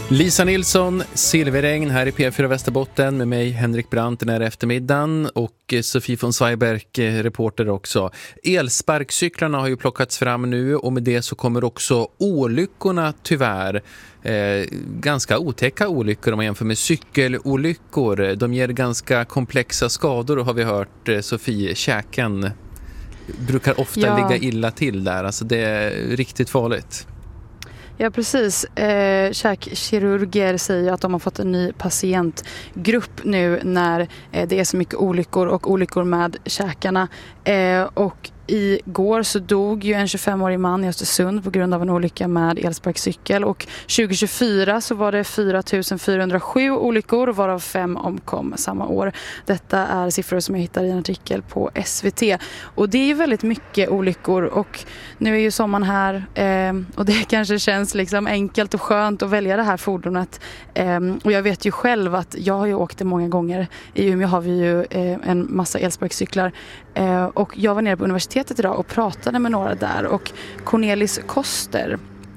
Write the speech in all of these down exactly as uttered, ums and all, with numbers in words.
Lisa Nilsson, Silverregn här i P fyra Västerbotten med mig Henrik Brandt den här eftermiddagen och Sofie von Zweiberg, reporter också. Elsparkcyklarna har ju plockats fram nu och med det så kommer också olyckorna tyvärr. Eh, ganska otäcka olyckor om man jämför med cykelolyckor. De ger ganska komplexa skador har vi hört. eh, Sofie, käken brukar ofta Ja. ligga illa till där. Alltså det är riktigt farligt. Ja, precis. Eh, käkkirurger säger att de har fått en ny patientgrupp nu när eh, det är så mycket olyckor och olyckor med käkarna. Eh, och igår så dog ju en tjugofemårig man i Östersund på grund av en olycka med elsparkcykel. Och tjugo tjugofyra så var det fyra tusen fyrahundrasju olyckor varav fem omkom samma år. Detta är siffror som jag hittar i en artikel på S V T. Och det är ju väldigt mycket olyckor och nu är ju sommaren här eh, och det kanske känns liksom enkelt och skönt att välja det här fordonet. Eh, och jag vet ju själv att jag har ju åkt det många gånger. I Umeå har vi ju eh, en massa elsparkcyklar. Eh, och jag var nere på universitetet idag och pratade med några där och Cornelis Koster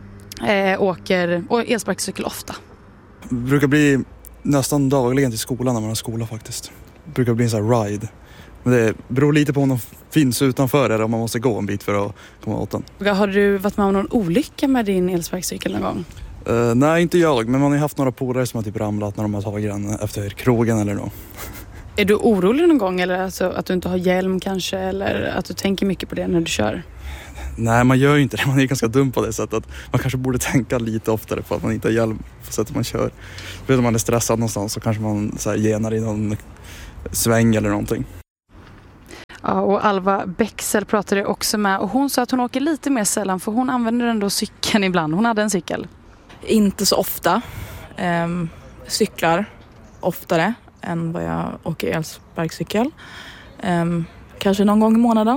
eh, åker och elsparkcykel ofta. Det brukar bli nästan dagligen till skolan när man har skola faktiskt. Det brukar bli en sån här ride. Men det beror lite på om de finns utanför eller om man måste gå en bit för att komma åt den. Har du varit med om någon olycka med din elsparkcykel någon gång? Uh, nej, inte jag. Men man har haft några polare som har typ ramlat när de har tagit den efter krogen eller något. Är du orolig någon gång eller alltså att du inte har hjälm kanske eller att du tänker mycket på det när du kör? Nej, man gör ju inte det. Man är ganska dum på det sättet. Man kanske borde tänka lite oftare på att man inte har hjälm på sättet man kör. För om man är stressad någonstans så kanske man så här genar i någon sväng eller någonting. Ja, och Alva Bexel pratade också med och hon sa att hon åker lite mer sällan för hon använder ändå cykeln ibland. Hon hade en cykel. Inte så ofta. Ehm, cyklar oftare än vad jag åker elsparkcykel. Um, kanske någon gång i månaden.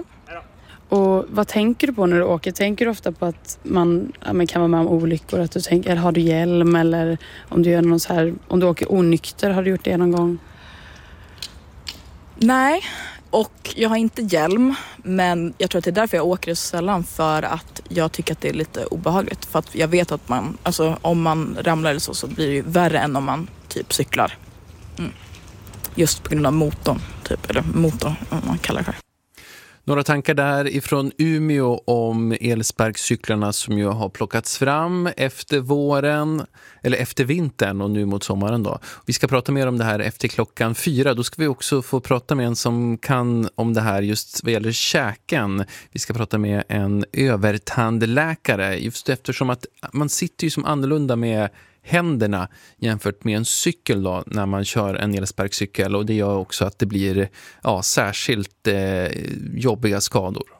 Och vad tänker du på när du åker? Tänker du ofta på att man, ja, man kan vara med om olyckor? Att du tänker, eller har du hjälm? Eller om du gör någon så här, om du åker onykter, har du gjort det någon gång? Nej, och jag har inte hjälm. Men jag tror att det är därför jag åker så sällan. För att jag tycker att det är lite obehagligt. För att jag vet att man, alltså, om man ramlar eller så, så blir det ju värre än om man typ cyklar. Mm. Just på grund av motorn, typ, eller motor om man kallar det. Några tankar där ifrån Umeå om elsparkcyklarna som ju har plockats fram efter våren, eller efter vintern och nu mot sommaren då. Vi ska prata mer om det här efter klockan fyra. Då ska vi också få prata med en som kan om det här just vad gäller käken. Vi ska prata med en övertandläkare just eftersom att man sitter ju som annorlunda med händerna jämfört med en cykel då, när man kör en elsparkcykel och det gör också att det blir ja, särskilt eh, jobbiga skador.